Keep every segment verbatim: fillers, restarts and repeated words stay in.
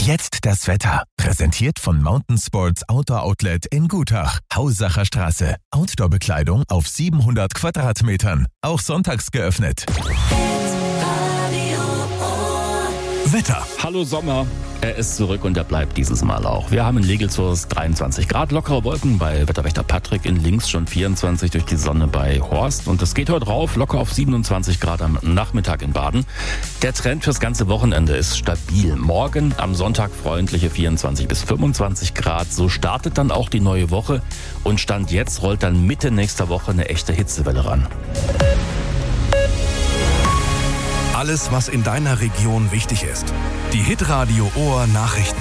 Jetzt das Wetter. Präsentiert von Mountain Sports Outdoor Outlet in Gutach. Hausacher Straße. Outdoor-Bekleidung auf siebenhundert Quadratmetern. Auch sonntags geöffnet. Wetter. Hallo Sommer. Er ist zurück und er bleibt dieses Mal auch. Wir haben in Legelzurst dreiundzwanzig Grad, lockere Wolken bei Wetterwächter Patrick, in Links schon vierundzwanzig durch die Sonne bei Horst. Und es geht heute rauf, locker auf siebenundzwanzig Grad am Nachmittag in Baden. Der Trend fürs ganze Wochenende ist stabil. Morgen am Sonntag freundliche vierundzwanzig bis fünfundzwanzig Grad. So startet dann auch die neue Woche. Und Stand jetzt rollt dann Mitte nächster Woche eine echte Hitzewelle ran. Alles, was in deiner Region wichtig ist. Die Hitradio Ohr Nachrichten.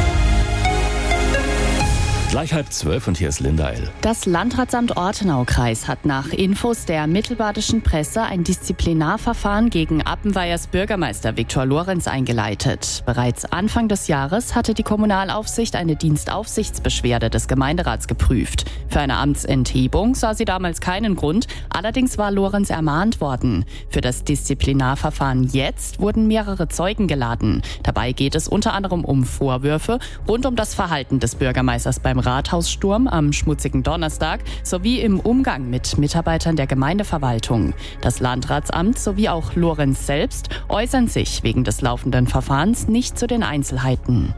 Gleich halb zwölf und hier ist Linda L. Das Landratsamt Ortenaukreis hat nach Infos der mittelbadischen Presse ein Disziplinarverfahren gegen Appenweiers Bürgermeister Viktor Lorenz eingeleitet. Bereits Anfang des Jahres hatte die Kommunalaufsicht eine Dienstaufsichtsbeschwerde des Gemeinderats geprüft. Für eine Amtsenthebung sah sie damals keinen Grund, allerdings war Lorenz ermahnt worden. Für das Disziplinarverfahren jetzt wurden mehrere Zeugen geladen. Dabei geht es unter anderem um Vorwürfe rund um das Verhalten des Bürgermeisters beim Rathaussturm am schmutzigen Donnerstag sowie im Umgang mit Mitarbeitern der Gemeindeverwaltung. Das Landratsamt sowie auch Lorenz selbst äußern sich wegen des laufenden Verfahrens nicht zu den Einzelheiten.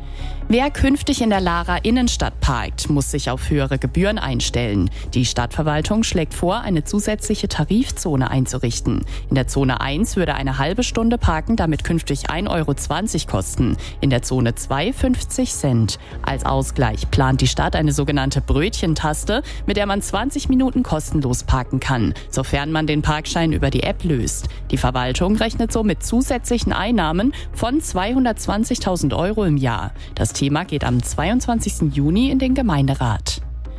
Wer künftig in der Lara Innenstadt parkt, muss sich auf höhere Gebühren einstellen. Die Stadtverwaltung schlägt vor, eine zusätzliche Tarifzone einzurichten. In der Zone eins würde eine halbe Stunde Parken damit künftig ein Euro zwanzig kosten, in der Zone zwei fünfzig Cent. Als Ausgleich plant die Stadt eine sogenannte Brötchentaste, mit der man zwanzig Minuten kostenlos parken kann, sofern man den Parkschein über die App löst. Die Verwaltung rechnet so mit zusätzlichen Einnahmen von zweihundertzwanzigtausend Euro im Jahr. Das Thema geht am zweiundzwanzigsten Juni in den Gemeinderat.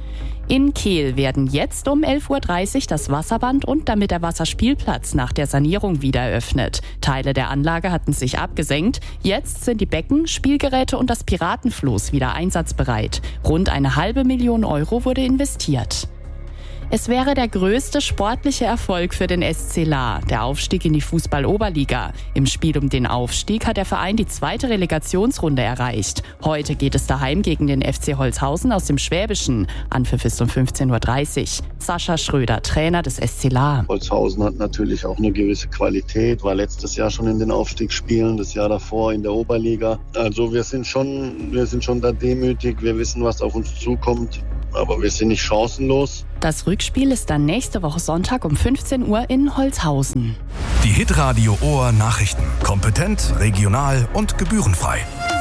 In Kehl werden jetzt um elf Uhr dreißig das Wasserband und damit der Wasserspielplatz nach der Sanierung wieder eröffnet. Teile der Anlage hatten sich abgesenkt. Jetzt sind die Becken, Spielgeräte und das Piratenfloß wieder einsatzbereit. Rund eine halbe Million Euro wurde investiert. Es wäre der größte sportliche Erfolg für den S C Lahr, der Aufstieg in die Fußball-Oberliga. Im Spiel um den Aufstieg hat der Verein die zweite Relegationsrunde erreicht. Heute geht es daheim gegen den F C Holzhausen aus dem Schwäbischen. Anpfiff ist um fünfzehn Uhr dreißig. Sascha Schröder, Trainer des S C Lahr. Holzhausen hat natürlich auch eine gewisse Qualität, war letztes Jahr schon in den Aufstiegsspielen, das Jahr davor in der Oberliga. Also wir sind schon, wir sind schon da demütig, wir wissen, was auf uns zukommt. Aber wir sind nicht chancenlos. Das Rückspiel ist dann nächste Woche Sonntag um fünfzehn Uhr in Holzhausen. Die Hitradio Ohr Nachrichten. Kompetent, regional und gebührenfrei.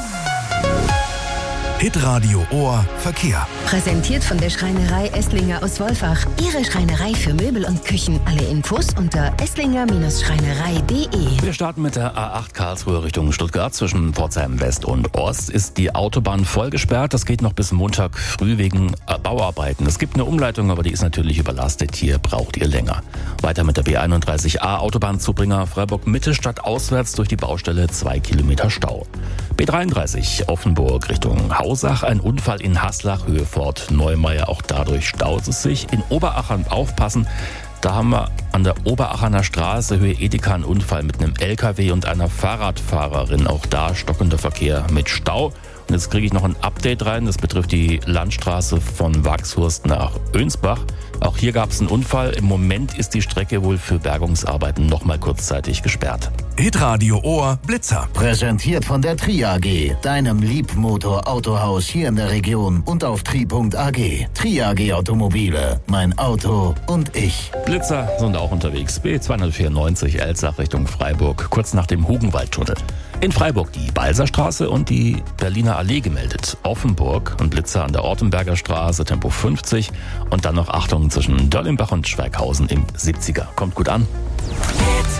Hitradio Ohr Verkehr. Präsentiert von der Schreinerei Esslinger aus Wolfach. Ihre Schreinerei für Möbel und Küchen. Alle Infos unter esslinger Schreinerei punkt de. Wir starten mit der A acht Karlsruhe Richtung Stuttgart. Zwischen Pforzheim West und Ost ist die Autobahn voll gesperrt. Das geht noch bis Montag früh wegen Bauarbeiten. Es gibt eine Umleitung, aber die ist natürlich überlastet. Hier braucht ihr länger. Weiter mit der B einunddreißig A Autobahnzubringer Freiburg Mitte statt auswärts durch die Baustelle zwei Kilometer Stau. B dreiunddreißig Offenburg Richtung Hausach, ein Unfall in Haslach, Höhe Fort Neumeier. Auch dadurch staut es sich. In Oberachern aufpassen. Da haben wir an der Oberacherner Straße, Höhe Edeka, einen Unfall mit einem L K W und einer Fahrradfahrerin. Auch da stockender Verkehr mit Stau. Und jetzt kriege ich noch ein Update rein. Das betrifft die Landstraße von Wachshurst nach Önsbach. Auch hier gab es einen Unfall. Im Moment ist die Strecke wohl für Bergungsarbeiten noch mal kurzzeitig gesperrt. Hitradio Ohr Blitzer. Präsentiert von der Tri A G, deinem Liebmotor-Autohaus hier in der Region und auf tri punkt a g. Tri A G Automobile, mein Auto und ich. Blitzer sind auch unterwegs. B zweihundertvierundneunzig Elzach Richtung Freiburg, kurz nach dem Hugenwaldtunnel. In Freiburg die Balserstraße und die Berliner Allee gemeldet. Offenburg und Blitzer an der Ortenberger Straße, Tempo fünfzig. Und dann noch Achtung zwischen Dörlimbach und Schweighausen im siebziger. Kommt gut an.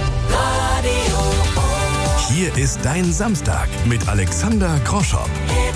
Hier ist dein Samstag mit Alexander Groschop.